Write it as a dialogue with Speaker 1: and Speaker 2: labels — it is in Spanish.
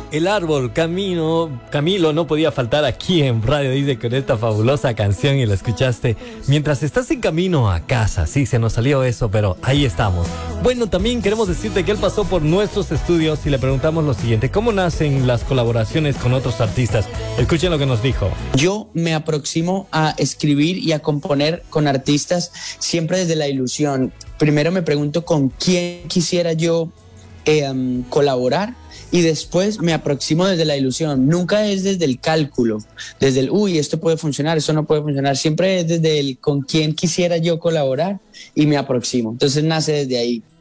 Speaker 1: El árbol, Camilo no podía faltar aquí en Radio Dice con esta fabulosa canción y la escuchaste mientras estás en camino a casa. Sí, se nos salió eso, pero ahí estamos. Bueno, también queremos decirte que él pasó por nuestros estudios y le preguntamos lo siguiente: ¿cómo nacen las colaboraciones con otros artistas? Escuchen lo que nos dijo.
Speaker 2: Yo me aproximo a escribir y a componer con artistas siempre desde la ilusión. Primero me pregunto con quién quisiera yo colaborar, y después me aproximo desde la ilusión. Nunca es desde el cálculo, desde el esto puede funcionar, esto no puede funcionar. Siempre es desde el con quién quisiera yo colaborar y me aproximo. Entonces nace desde ahí.